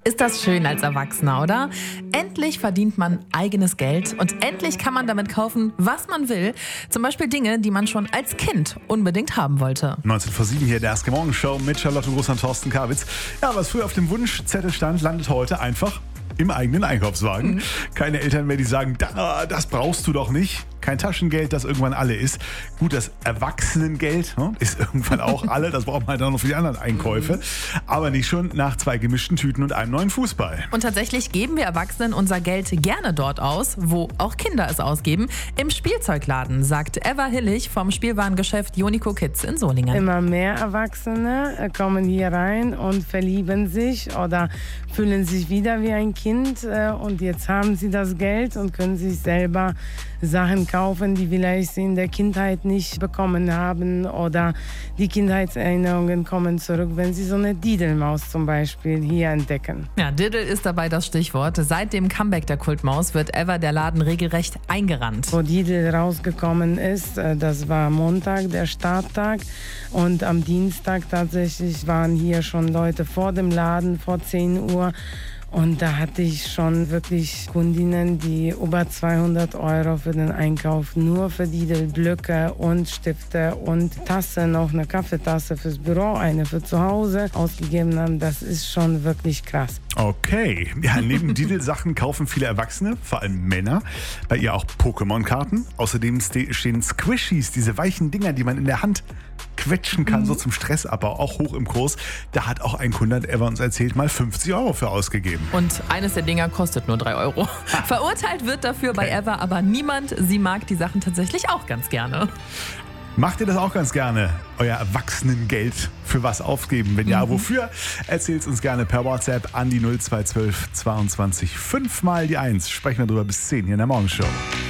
Ist das schön als Erwachsener, oder? Endlich verdient man eigenes Geld und endlich kann man damit kaufen, was man will. Zum Beispiel Dinge, die man schon als Kind unbedingt haben wollte. 19:07 hier der Erste Morgenshow mit Charlotte Groß und Thorsten Kawitz. Ja, was früher auf dem Wunschzettel stand, landet heute einfach im eigenen Einkaufswagen. Keine Eltern mehr, die sagen, das brauchst du doch nicht. Kein Taschengeld, das irgendwann alle ist. Gut, das Erwachsenengeld ist irgendwann auch alle. Das braucht man dann noch für die anderen Einkäufe. Aber nicht schon nach 2 gemischten Tüten und einem neuen Fußball. Und tatsächlich geben wir Erwachsenen unser Geld gerne dort aus, wo auch Kinder es ausgeben. Im Spielzeugladen, sagt Eva Hillig vom Spielwarengeschäft Jonico Kids in Solingen. Immer mehr Erwachsene kommen hier rein und verlieben sich oder fühlen sich wieder wie ein Kind. Und jetzt haben sie das Geld und können sich selber Sachen kaufen, die vielleicht sie in der Kindheit nicht bekommen haben, oder die Kindheitserinnerungen kommen zurück, wenn sie so eine Diddlemaus zum Beispiel hier entdecken. Ja, Diddle ist dabei das Stichwort. Seit dem Comeback der Kultmaus wird Eva der Laden regelrecht eingerannt. Wo Diddle rausgekommen ist, das war Montag, der Starttag, und am Dienstag tatsächlich waren hier schon Leute vor dem Laden, vor 10 Uhr. Und da hatte ich schon wirklich Kundinnen, die über 200 € für den Einkauf nur für Diddle-Blöcke und Stifte und Tassen, auch eine Kaffeetasse fürs Büro, eine für zu Hause ausgegeben haben. Das ist schon wirklich krass. Okay, ja, neben Diddle-Sachen kaufen viele Erwachsene, vor allem Männer, bei ihr auch Pokémon-Karten. Außerdem stehen Squishies, diese weichen Dinger, die man in der Hand quetschen kann, so zum Stressabbau, auch hoch im Kurs. Da hat auch ein Kunde, hat Eva uns erzählt, mal 50 € für ausgegeben. Und eines der Dinger kostet nur 3 €. Verurteilt wird dafür bei Eva aber niemand. Sie mag die Sachen tatsächlich auch ganz gerne. Macht ihr das auch ganz gerne? Euer Erwachsenengeld für was aufgeben? Wenn ja, wofür? Erzählt uns gerne per WhatsApp an die 0212 22 5 mal die 1. Sprechen wir drüber bis 10 hier in der Morgenshow.